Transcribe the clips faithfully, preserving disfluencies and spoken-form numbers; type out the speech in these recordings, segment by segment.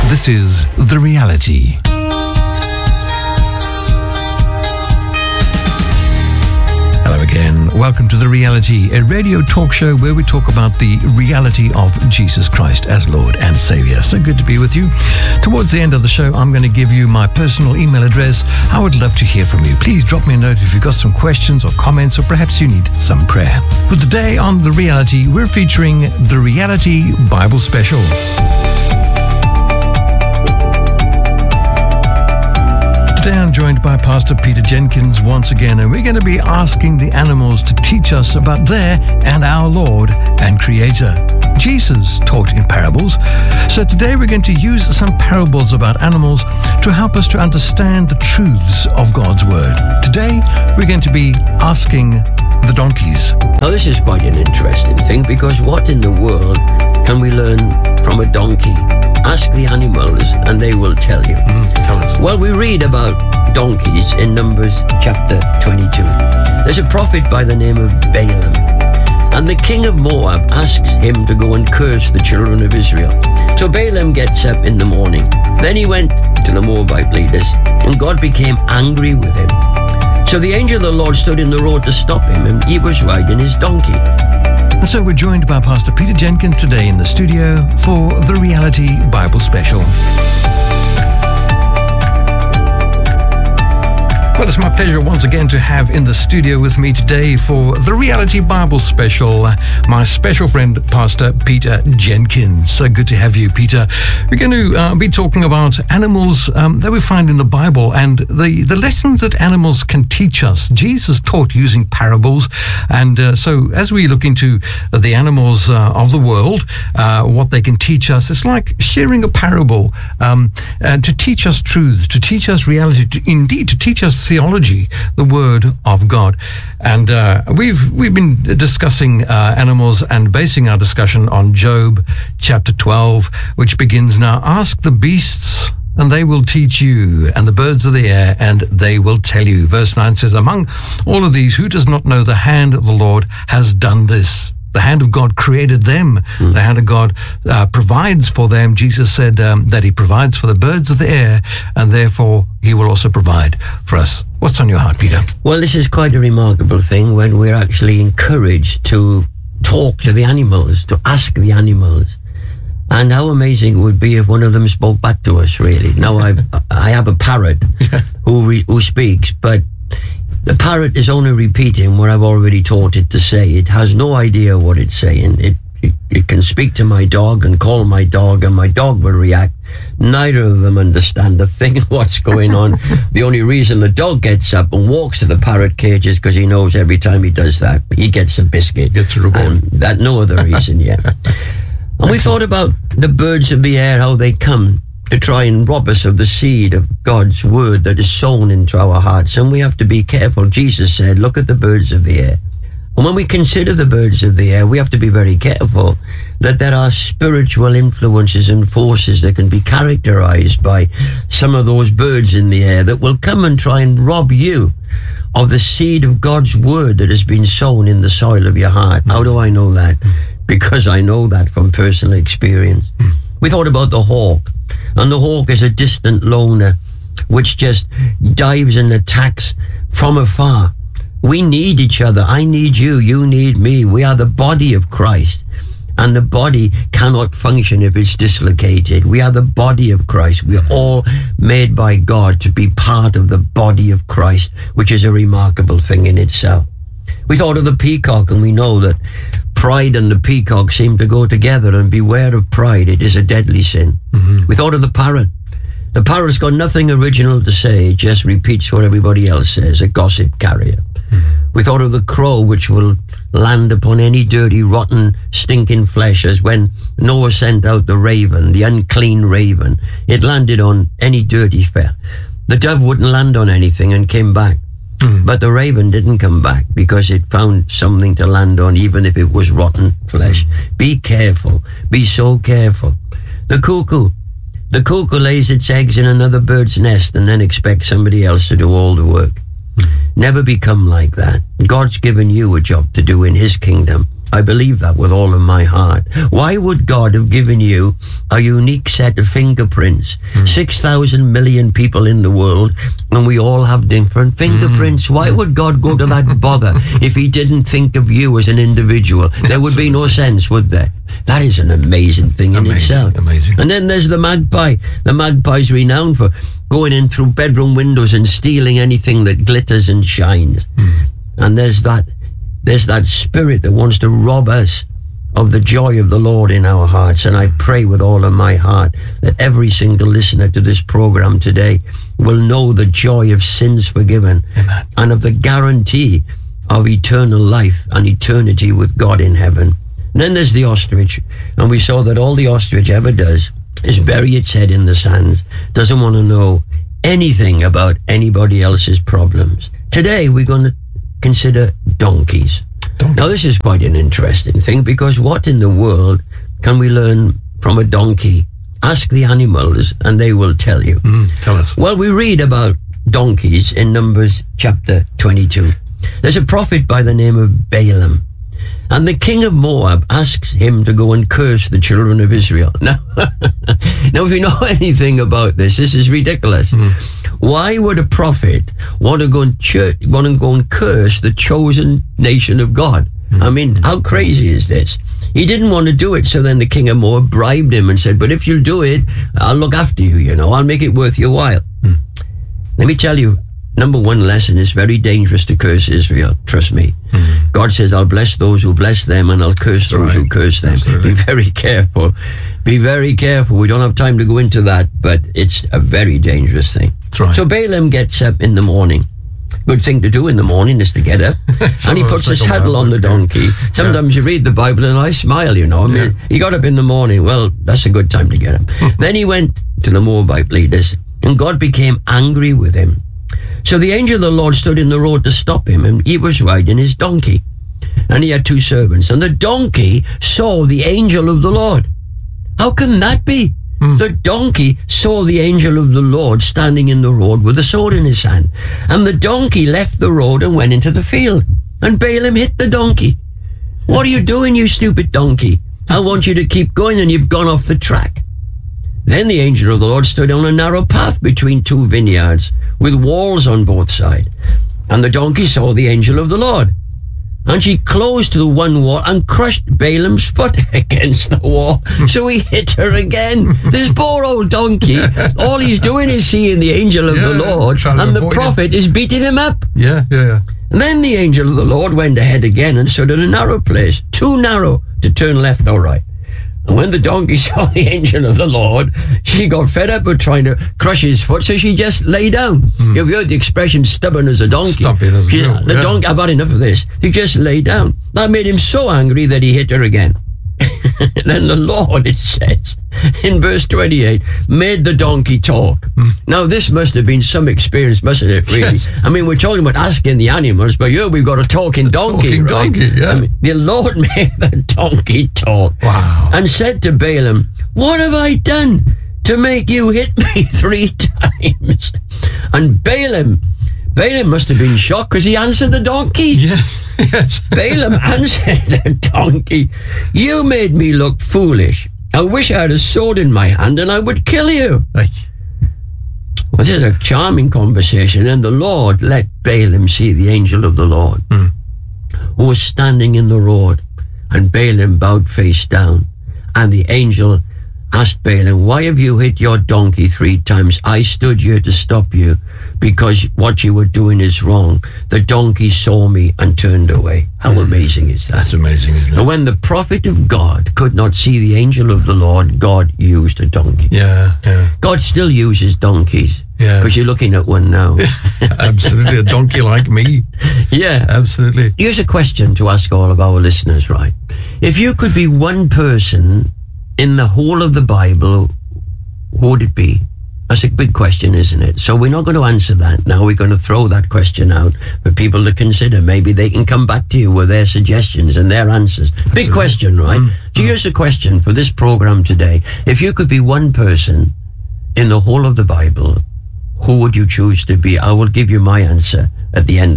This is The Reality. Hello again. Welcome to The Reality, a radio talk show where we talk about the reality of Jesus Christ as Lord and Savior. So good to be with you. Towards the end of the show, I'm going to give you my personal email address. I would love to hear from you. Please drop me a note if you've got some questions or comments, or perhaps you need some prayer. But today on The Reality, we're featuring the Reality Bible Special. Today I'm joined by Pastor Peter Jenkins once again, and we're going to be asking the animals to teach us about their and our Lord and Creator. Jesus taught in parables, so today we're going to use some parables about animals to help us to understand the truths of God's Word. Today we're going to be asking the donkeys. Now this is quite an interesting thing, because what in the world can we learn from a donkey? Ask the animals and they will tell you. Mm, tell us. Well, we read about donkeys in Numbers chapter twenty-two. There's a prophet by the name of Balaam, and the king of Moab asks him to go and curse the children of Israel. So Balaam gets up in the morning. Then he went to the Moabite leaders, and God became angry with him. So the angel of the Lord stood in the road to stop him, and he was riding his donkey. And so we're joined by Pastor Peter Jenkins today in the studio for the Reality Bible Special. Well, it's my pleasure once again to have in the studio with me today for the Reality Bible Special, my special friend, Pastor Peter Jenkins. So good to have you, Peter. We're going to uh, be talking about animals um, that we find in the Bible and the, the lessons that animals can teach us. Jesus taught using parables. And uh, so as we look into the animals uh, of the world, uh, what they can teach us, it's like sharing a parable um, uh, to teach us truths, to teach us reality, to, indeed to teach us theology, the Word of God. And uh, we've we've been discussing uh, animals and basing our discussion on Job chapter twelve, which begins now, ask the beasts and they will teach you, and the birds of the air, and they will tell you. Verse nine says, among all of these, who does not know the hand of the Lord has done this? The hand of God created them. Mm. The hand of God uh, provides for them. Jesus said um, that he provides for the birds of the air, and therefore he will also provide for us. What's on your heart, Peter? Well, this is quite a remarkable thing when we're actually encouraged to talk to the animals, to ask the animals. And how amazing it would be if one of them spoke back to us, really. Now, I I have a parrot yeah. who re, who speaks, but the parrot is only repeating what I've already taught it to say. It has no idea what it's saying. It, it it can speak to my dog and call my dog, and my dog will react. Neither of them understand a thing what's going on. The only reason the dog gets up and walks to the parrot cage is because he knows every time he does that, he gets a biscuit. Gets a reward. And that no other reason yet. And we thought about the birds of the air, how they come to try and rob us of the seed of God's Word that is sown into our hearts. And we have to be careful. Jesus said, look at the birds of the air. And when we consider the birds of the air, we have to be very careful that there are spiritual influences and forces that can be characterized by some of those birds in the air that will come and try and rob you of the seed of God's Word that has been sown in the soil of your heart. How do I know that? Because I know that from personal experience. We thought about the hawk. And the hawk is a distant loner which just dives and attacks from afar. We need each other. I need you. You need me. We are the body of Christ. And the body cannot function if it's dislocated. We are the body of Christ. We are all made by God to be part of the body of Christ, which is a remarkable thing in itself. We thought of the peacock, and we know that pride and the peacock seem to go together, and beware of pride. It is a deadly sin. Mm-hmm. We thought of the parrot. The parrot's got nothing original to say. It just repeats what everybody else says, a gossip carrier. Mm-hmm. We thought of the crow, which will land upon any dirty, rotten, stinking flesh, as when Noah sent out the raven, the unclean raven. It landed on any dirty flesh. The dove wouldn't land on anything and came back. Mm. But the raven didn't come back because it found something to land on, even if it was rotten flesh. Mm. Be careful. Be so careful. The cuckoo. The cuckoo lays its eggs in another bird's nest and then expects somebody else to do all the work. Mm. Never become like that. God's given you a job to do in His kingdom, I believe that with all of my heart. Why would God have given you a unique set of fingerprints? Mm. six thousand million people in the world, and we all have different fingerprints. Mm. Why would God go to that bother if he didn't think of you as an individual? There would be no sense, would there? That is an amazing thing in amazing, itself. Amazing. And then there's the magpie. The magpie is renowned for going in through bedroom windows and stealing anything that glitters and shines. Mm. And there's that There's that spirit that wants to rob us of the joy of the Lord in our hearts. And I pray with all of my heart that every single listener to this program today will know the joy of sins forgiven. Amen. And of the guarantee of eternal life and eternity with God in heaven. And then there's the ostrich. And we saw that all the ostrich ever does is bury its head in the sand. Doesn't want to know anything about anybody else's problems. Today we're going to consider donkeys. Donkey. Now, this is quite an interesting thing, because what in the world can we learn from a donkey? Ask the animals and they will tell you. Mm, tell us. Well, we read about donkeys in Numbers chapter twenty-two. There's a prophet by the name of Balaam, and the king of Moab asks him to go and curse the children of Israel. Now, now if you know anything about this, this is ridiculous. Mm. Why would a prophet want to go and church, want to go and curse the chosen nation of God? Mm. I mean, how crazy is this? He didn't want to do it, so then the king of Moab bribed him and said, but if you'll do it, I'll look after you, you know, I'll make it worth your while. Mm. Let me tell you, number one lesson, is very dangerous to curse Israel. Trust me. Mm. God says, I'll bless those who bless them and I'll curse That's those right. who curse them. Absolutely. Be very careful. Be very careful. We don't have time to go into that, but it's a very dangerous thing. That's right. So Balaam gets up in the morning. Good thing to do in the morning is to get up. And he puts a saddle on the donkey. Sometimes yeah. you read the Bible and I smile, you know. I mean, yeah. he got up in the morning. Well, that's a good time to get up. Then he went to the Moabite leaders, and God became angry with him. So the angel of the Lord stood in the road to stop him, and he was riding his donkey. And he had two servants, and the donkey saw the angel of the Lord. How can that be? Mm. The donkey saw the angel of the Lord standing in the road with a sword in his hand. And the donkey left the road and went into the field. And Balaam hit the donkey. What are you doing, you stupid donkey? I want you to keep going, and you've gone off the track. Then the angel of the Lord stood on a narrow path between two vineyards with walls on both sides. And the donkey saw the angel of the Lord. And she closed to the one wall and crushed Balaam's foot against the wall. So he hit her again. This poor old donkey, all he's doing is seeing the angel of yeah, the Lord, and the prophet him. is beating him up. Yeah, yeah, yeah. And then the angel of the Lord went ahead again and stood in a narrow place, too narrow to turn left or right. And when the donkey saw the angel of the Lord, she got fed up with trying to crush his foot, so she just lay down. Mm. You've heard the expression, stubborn as a donkey. Stubborn as a she, donkey. The yeah. donkey, I've had enough of this. He just lay down. That made him so angry that he hit her again. Then the Lord, it says, in verse twenty-eight, made the donkey talk. Mm. Now, this must have been some experience, mustn't it, really? Yes. I mean, we're talking about asking the animals, but here we've got a talking donkey, talking right? donkey, yeah. I mean, the Lord made the donkey talk. Wow. And said to Balaam, what have I done to make you hit me three times? And Balaam, Balaam must have been shocked, because he answered the donkey. Yeah. Yes. Balaam answered the donkey, you made me look foolish. I wish I had a sword in my hand and I would kill you. Aye. Well, this is a charming conversation, and the Lord let Balaam see the angel of the Lord, mm. who was standing in the road, and Balaam bowed face down, and the angel asked Balaam, why have you hit your donkey three times? I stood here to stop you, because what you were doing is wrong. The donkey saw me and turned away. How amazing is that? That's amazing, isn't it? And when the prophet of God could not see the angel of the Lord, God used a donkey. Yeah, yeah. God still uses donkeys. Yeah. Because you're looking at one now. Absolutely. A donkey like me. Yeah. Absolutely. Here's a question to ask all of our listeners, right? If you could be one person in the whole of the Bible, who would it be? That's a big question, isn't it? So we're not going to answer that now. We're going to throw that question out for people to consider. Maybe they can come back to you with their suggestions and their answers. Absolutely. Big question, right? Mm. So here's a question for this program today. If you could be one person in the whole of the Bible, who would you choose to be? I will give you my answer at the end of this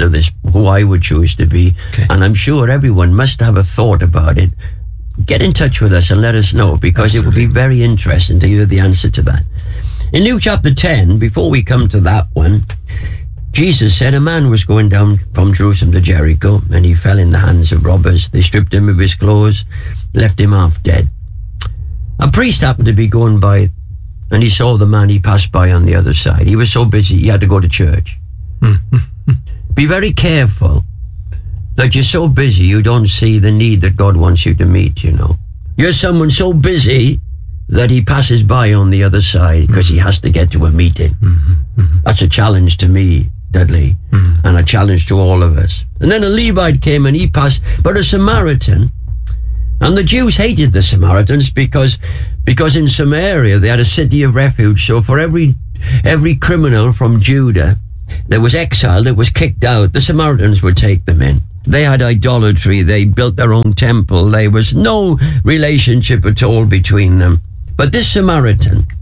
who I would choose to be. Okay. And I'm sure everyone must have a thought about it. Get in touch with us and let us know, because Absolutely. It will be very interesting to hear the answer to that. In Luke chapter ten, before we come to that one, Jesus said a man was going down from Jerusalem to Jericho, and he fell in the hands of robbers. They stripped him of his clothes, left him half dead. A priest happened to be going by, and he saw the man. He passed by on the other side. He was so busy, he had to go to church. Be very careful that you're so busy you don't see the need that God wants you to meet, you know. You're someone so busy that he passes by on the other side because he has to get to a meeting. That's a challenge to me, Dudley, and a challenge to all of us. And then a Levite came and he passed, but a Samaritan, and the Jews hated the Samaritans because because in Samaria they had a city of refuge. So for every every criminal from Judah that was exiled, that was kicked out, the Samaritans would take them in. They had idolatry. They built their own temple. There was no relationship at all between them. But this Samaritan,